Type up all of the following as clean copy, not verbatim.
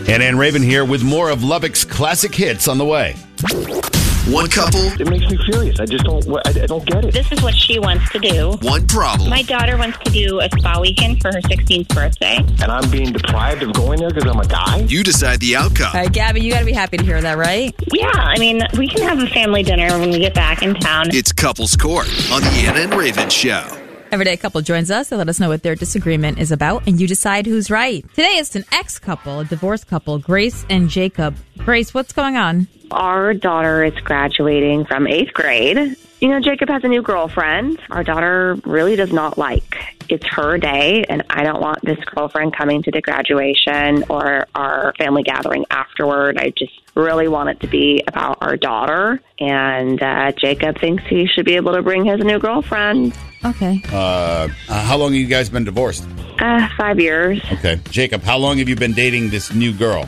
Ann Raven here with more of Lubbock's classic hits on the way. One couple. It makes me furious. I don't get it. This is what she wants to do. One problem. My daughter wants to do a spa weekend for her 16th birthday. And I'm being deprived of going there because I'm a guy? You decide the outcome. All right, Gabby, you got to be happy to hear that, right? Yeah, I mean, we can have a family dinner when we get back in town. It's Couples Court on the Ann and Raven Show. Everyday couple joins us to let us know what their disagreement is about, and you decide who's right. Today it's an ex-couple, a divorced couple, Grace and Jacob. Grace, what's going on? Our daughter is graduating from 8th grade. You know, Jacob has a new girlfriend. Our daughter really does not like. It's her day, and I don't want this girlfriend coming to the graduation or our family gathering afterward. I just really want it to be about our daughter, and Jacob thinks he should be able to bring his new girlfriend. Okay. How long have you guys been divorced? 5 years. Okay. Jacob, how long have you been dating this new girl?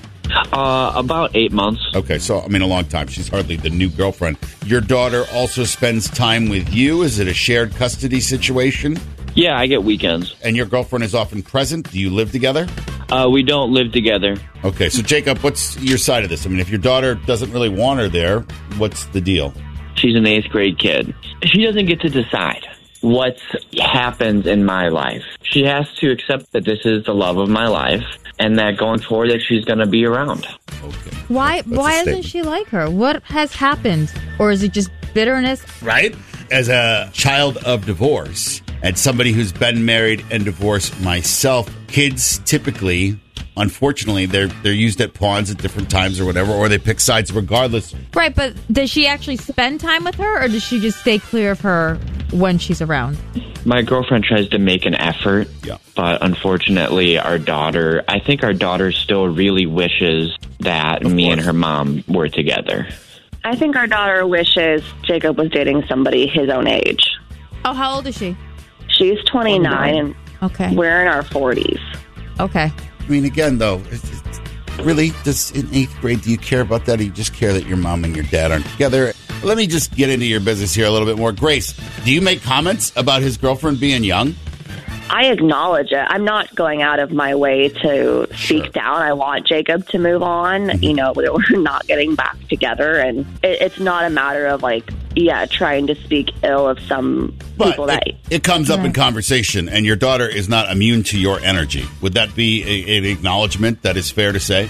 About 8 months. Okay, so, I mean, a long time. She's hardly the new girlfriend. Your daughter also spends time with you? Is it a shared custody situation? Yeah, I get weekends. And your girlfriend is often present? Do you live together? We don't live together. Okay, so Jacob, what's your side of this? I mean, if your daughter doesn't really want her there, what's the deal? She's an 8th grade kid. She doesn't get to decide what happens in my life. She has to accept that this is the love of my life and that going forward that she's going to be around. Okay. Why doesn't she like her? What has happened? Or is it just bitterness? Right? As a child of divorce and somebody who's been married and divorced myself, kids typically, unfortunately, they're used at pawns at different times or whatever, or they pick sides regardless. Right, but does she actually spend time with her, or does she just stay clear of her when she's around? My girlfriend tries to make an effort, Yeah. but unfortunately I think our daughter still really wishes that me and her mom were together. I think our daughter wishes Jacob was dating somebody his own age. Oh, how old is she? She's 29, and Okay. we're in our 40s. Okay. I mean, again, though, really, in 8th grade, do you care about that, or you just care that your mom and your dad aren't together? Let me just get into your business here a little bit more. Grace, do you make comments about his girlfriend being young? I acknowledge it. I'm not going out of my way to speak down. I want Jacob to move on. Mm-hmm. You know, we're not getting back together, and it's not a matter of trying to speak ill of some people that it comes up in conversation, and your daughter is not immune to your energy. Would that be an acknowledgement that is fair to say?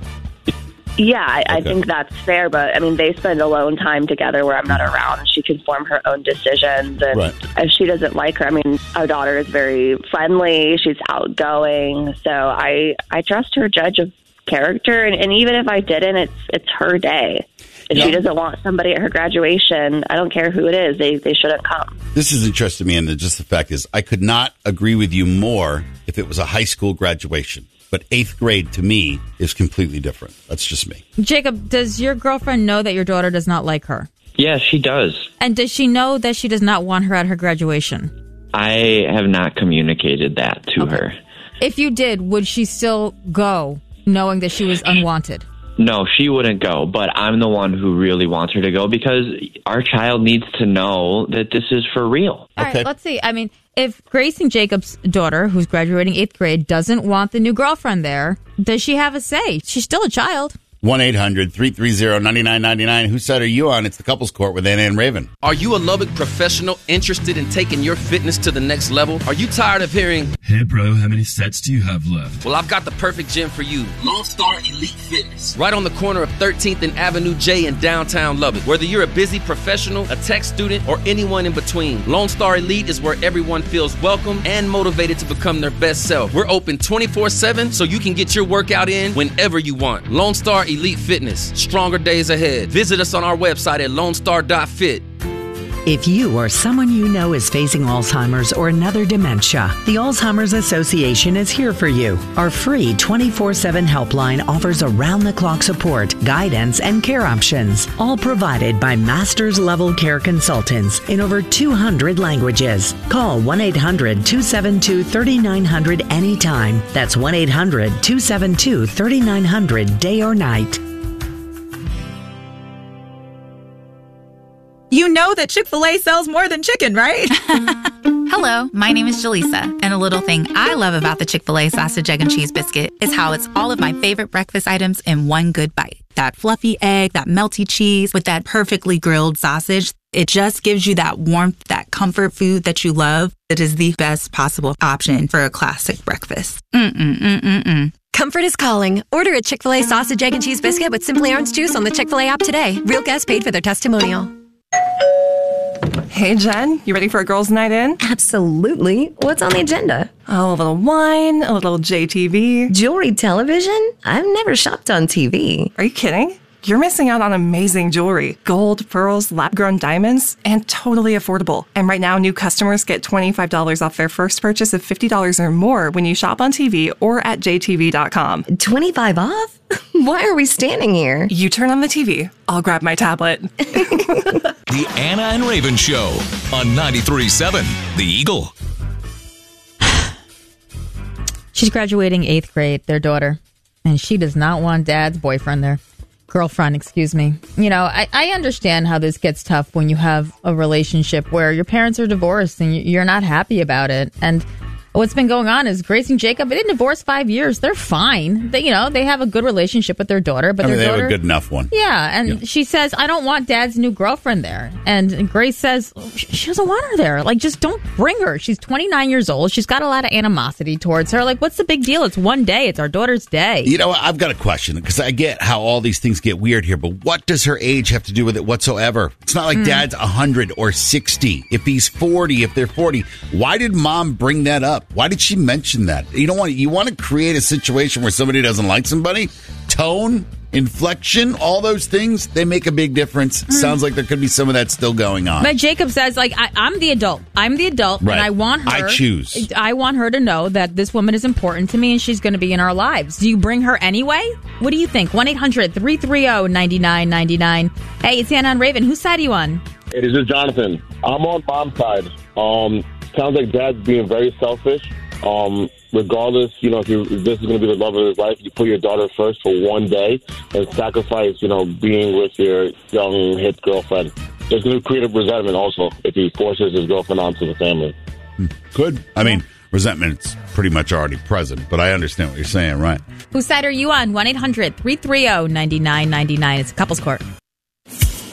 Yeah, I think that's fair, but I mean, they spend alone time together where I'm not around. She can form her own decisions, and if she doesn't like her, I mean, our daughter is very friendly. She's outgoing, so I trust her judge of character, and even if I didn't, it's her day. If she doesn't want somebody at her graduation, I don't care who it is, they shouldn't come. This is interesting to me, and just the fact is, I could not agree with you more if it was a high school graduation. But 8th grade, to me, is completely different. That's just me. Jacob, does your girlfriend know that your daughter does not like her? Yeah, she does. And does she know that she does not want her at her graduation? I have not communicated that to her. If you did, would she still go, knowing that she was unwanted? No, she wouldn't go, but I'm the one who really wants her to go because our child needs to know that this is for real. All right, let's see. I mean, if Grace and Jacob's daughter, who's graduating 8th grade, doesn't want the new girlfriend there, does she have a say? She's still a child. 1-800-330-9999. Whose side are you on? It's the Couples Court with Ann and Raven. Are you a Lubbock professional interested in taking your fitness to the next level? Are you tired of hearing, "Hey bro, how many sets do you have left?" well, I've got the perfect gym for you. Lone Star Elite Fitness. Right on the corner of 13th and Avenue J in downtown Lubbock. Whether you're a busy professional, a tech student, or anyone in between, Lone Star Elite is where everyone feels welcome and motivated to become their best self. We're open 24/7 so you can get your workout in whenever you want. Lone Star Elite Fitness. Stronger days ahead. Visit us on our website at lonestar.fit. If you or someone you know is facing Alzheimer's or another dementia, the Alzheimer's Association is here for you. Our free 24/7 helpline offers around-the-clock support, guidance, and care options, all provided by master's level care consultants in over 200 languages. Call 1-800-272-3900 anytime. That's 1-800-272-3900 day or night. You know that Chick-fil-A sells more than chicken, right? Hello, my name is Jaleesa, and a little thing I love about the Chick-fil-A sausage, egg, and cheese biscuit is how it's all of my favorite breakfast items in one good bite. That fluffy egg, that melty cheese with that perfectly grilled sausage. It just gives you that warmth, that comfort food that you love. It is the best possible option for a classic breakfast. Comfort is calling. Order a Chick-fil-A sausage, egg, and cheese biscuit with Simply Orange Juice on the Chick-fil-A app today. Real guests paid for their testimonial. Hey, Jen, you ready for a girls' night in? Absolutely. What's on the agenda? Oh, a little wine, a little JTV. Jewelry television? I've never shopped on TV. Are you kidding? You're missing out on amazing jewelry. Gold, pearls, lab-grown diamonds, and totally affordable. And right now, new customers get $25 off their first purchase of $50 or more when you shop on TV or at jtv.com. 25 off? Why are we standing here? You turn on the TV. I'll grab my tablet. The Anna and Raven Show on 93.7 The Eagle. She's graduating 8th grade, their daughter, and she does not want dad's boyfriend there. Girlfriend, excuse me. You know, I understand how this gets tough when you have a relationship where your parents are divorced and you're not happy about it. And what's been going on is Grace and Jacob, they didn't divorce 5 years. They're fine. They have a good relationship with their daughter. But they daughter, have a good enough one. Yeah, and she says, I don't want dad's new girlfriend there. And Grace says, she doesn't want her there. Like, just don't bring her. She's 29 years old. She's got a lot of animosity towards her. Like, what's the big deal? It's one day. It's our daughter's day. You know, I've got a question, because I get how all these things get weird here, but what does her age have to do with it whatsoever? It's not like dad's 100 or 60. If he's 40, if they're 40, why did mom bring that up? Why did she mention that? You want to create a situation where somebody doesn't like somebody? Tone, inflection, all those things, they make a big difference. Sounds like there could be some of that still going on. But Jacob says, like, I'm the adult. I'm the adult, right. And I want her. I choose. I want her to know that this woman is important to me and she's going to be in our lives. Do you bring her anyway? What do you think? 1-800-330-9999. Hey, it's Anna and Raven. Whose side are you on? It is just Jonathan. I'm on mom's side. Sounds like dad's being very selfish. Regardless, if this is going to be the love of his life, you put your daughter first for one day and sacrifice, being with your young, hip girlfriend. It's going to create a resentment also if he forces his girlfriend onto the family. Good. I mean, resentment's pretty much already present, but I understand what you're saying, right? Whose side are you on? 1-800-330-9999. It's a couples court.